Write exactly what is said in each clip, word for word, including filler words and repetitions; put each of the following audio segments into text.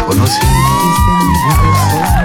Conociste mi razón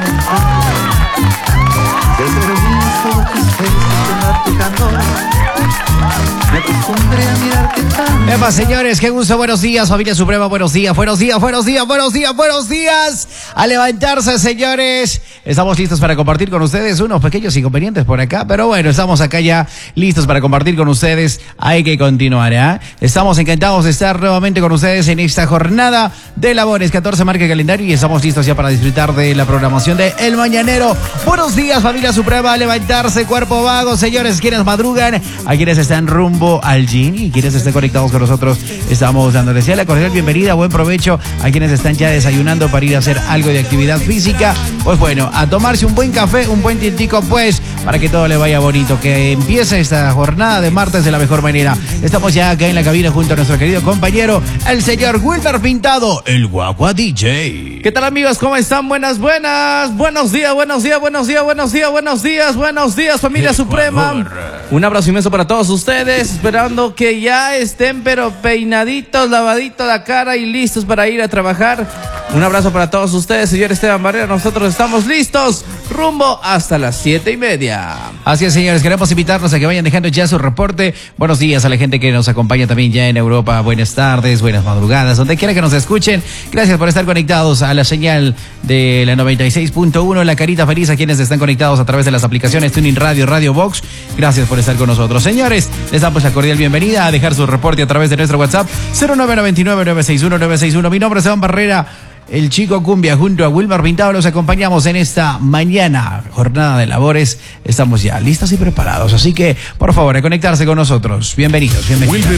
del servicio de tus besos, de dar tu calor. Me acostumbré a mirarte tan... Epa, señores, qué gusto, buenos días, familia suprema, buenos días, buenos días, buenos días, buenos días, buenos días. A levantarse, señores. Estamos listos para compartir con ustedes unos pequeños inconvenientes por acá, pero bueno, estamos acá ya listos para compartir con ustedes. Hay que continuar, ¿eh? Estamos encantados de estar nuevamente con ustedes en esta jornada de labores. catorce marca el calendario y estamos listos ya para disfrutar de la programación de El Mañanero. Buenos días, familia suprema, a levantarse, cuerpo vago, señores, quienes madrugan, a quienes están rumbo al gym y quienes estén conectados con nosotros, estamos dándoles ya la cordial bienvenida, buen provecho a quienes están ya desayunando para ir a hacer algo de actividad física. Pues bueno, a tomarse un buen café, un buen tintico, pues, para que todo le vaya bonito, que empiece esta jornada de martes de la mejor manera. Estamos ya acá en la cabina junto a nuestro querido compañero, el señor Wilmer Pintado, el Guagua D J. ¿Qué tal, amigos? ¿Cómo están? Buenas, buenas. Buenos días, buenos días, buenos días, buenos días, buenos días, buenos días, familia suprema. Un abrazo inmenso para todos ustedes, esperando que ya estén pero peinaditos, lavaditos la cara y listos para ir a trabajar. Un abrazo para todos ustedes, señor Esteban Barrera. Nosotros estamos listos, rumbo hasta las siete y media. Así es, señores, queremos invitarlos a que vayan dejando ya su reporte. Buenos días a la gente que nos acompaña también ya en Europa. Buenas tardes, buenas madrugadas, donde quiera que nos escuchen. Gracias por estar conectados a la señal de la noventa y seis punto uno, La Carita Feliz, a quienes están conectados a través de las aplicaciones Tuning Radio, Radio Box. Gracias por estar con nosotros, señores. Les damos la cordial bienvenida a dejar su reporte a través de nuestro WhatsApp cero nueve nueve nueve, nueve seis uno, nueve seis uno. Mi nombre es Esteban Barrera, el Chico Cumbia, junto a Wilmer Pintado. Los acompañamos en esta mañana, jornada de labores. Estamos ya listos y preparados, así que por favor a conectarse con nosotros. Bienvenidos, bienvenidos.